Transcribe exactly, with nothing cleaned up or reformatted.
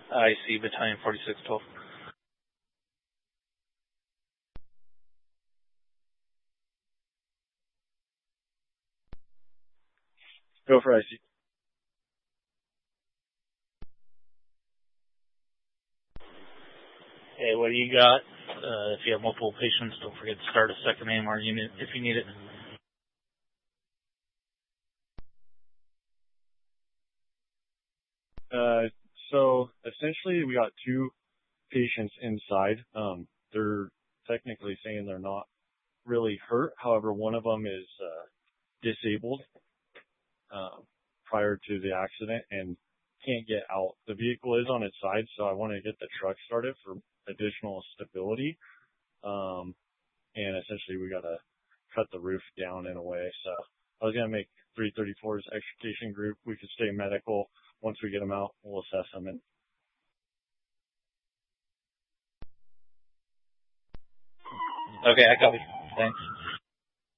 I C Battalion forty-six twelve. Go for I C. Hey, what do you got? Uh, if you have multiple patients, don't forget to start a second A M R unit if you need it. Uh, so essentially, we got two patients inside. Um, they're technically saying they're not really hurt. However, one of them is uh, disabled uh, prior to the accident and can't get out. The vehicle is on its side, so I want to get the truck started for additional stability. Um, and essentially, we got to cut the roof down in a way. So I was going to make three thirty-four's extrication group. We could stay medical. Once we get them out, we'll assess them. And okay, I copy. Thanks.